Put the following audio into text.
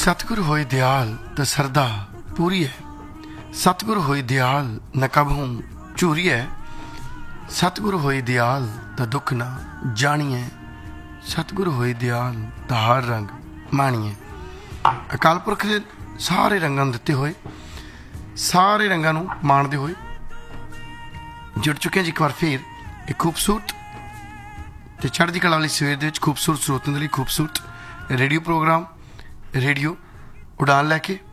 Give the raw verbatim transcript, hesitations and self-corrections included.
सतगुरु होई दयाल त सरदा पूरी है, सतगुरु होई दयाल न कबहूं झूरी है, सतगुरु होई दयाल त दुख ना जानिए, सतगुरु होई दयाल त हर रंग माणीए। अकाल पुरख दे सारे रंगां दिते होए, सारे रंगां नूं माणदे होए जुड़ चुके हैं जी एक बार फिर एक खूबसूरत ते चढ़दी कला वाली सवेर दे विच खूबसूरत स्रोतां दे लई खूबसूरत रेडियो प्रोग्राम रेडियो उड़ान लैके